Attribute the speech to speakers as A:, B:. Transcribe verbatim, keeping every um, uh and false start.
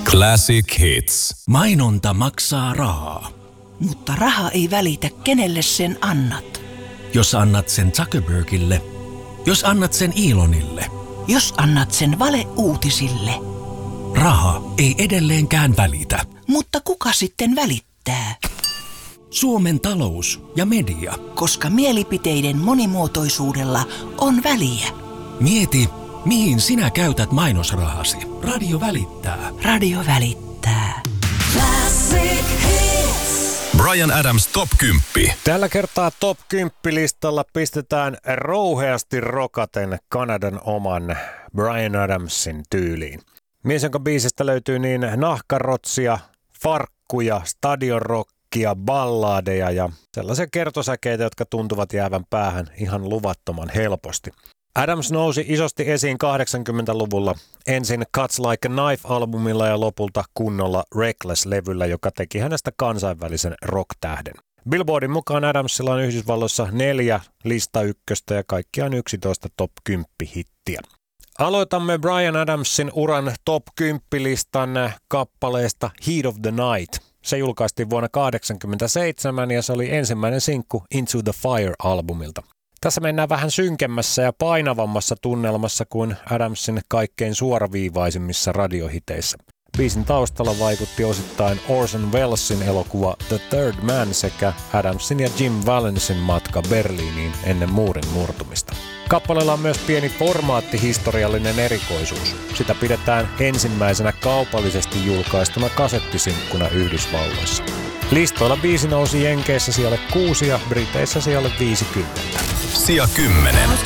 A: Classic Hits.
B: Mainonta maksaa rahaa.
C: Mutta raha ei välitä, kenelle sen annat.
B: Jos annat sen Zuckerbergille, jos annat sen Elonille,
C: Jos annat sen valeuutisille.
B: raha ei edelleenkään välitä.
C: Mutta kuka sitten välittää?
B: Suomen talous ja media.
C: Koska mielipiteiden monimuotoisuudella on väliä.
B: Mieti, mihin sinä käytät mainosrahasi. Radio välittää.
C: Radio välittää.
D: Classic Hits.
A: Bryan Adams Top kymmenen.
E: Tällä kertaa Top kymmenen-listalla pistetään rouheasti rokaten Kanadan oman Bryan Adamsin tyyliin. Mies, jonka biisistä löytyy niin nahkarotsia, farkkuja, stadionrockia, balladeja ja sellaisia kertosäkeitä, jotka tuntuvat jäävän päähän ihan luvattoman helposti. Adams nousi isosti esiin kahdeksankymmentäluvulla, ensin Cuts Like a Knife-albumilla ja lopulta kunnolla Reckless-levyllä, joka teki hänestä kansainvälisen rock-tähden. Billboardin mukaan Adamsilla on Yhdysvalloissa neljä listaykköstä ja kaikkiaan yksitoista top kymmenen hittiä. Aloitamme Bryan Adamsin uran top kymmenen-listan kappaleesta Heat of the Night. Se julkaistiin vuonna tuhatyhdeksänsataakahdeksankymmentäseitsemän ja se oli ensimmäinen sinkku Into the Fire-albumilta. Tässä mennään vähän synkemmässä ja painavammassa tunnelmassa kuin Adamsin kaikkein suoraviivaisimmissa radiohiteissä. Biisin taustalla vaikutti osittain Orson Wellesin elokuva The Third Man sekä Adamsin ja Jim Valencein matka Berliiniin ennen muurin murtumista. Kappaleella on myös pieni formaattihistoriallinen erikoisuus. Sitä pidetään ensimmäisenä kaupallisesti julkaistuna kasettisinkkuna Yhdysvalloissa. Listoilla biisi nousi Jenkeissä sijalle kuusi ja Briteissä sijalle viisikymmentä.
A: Sija kymmenen.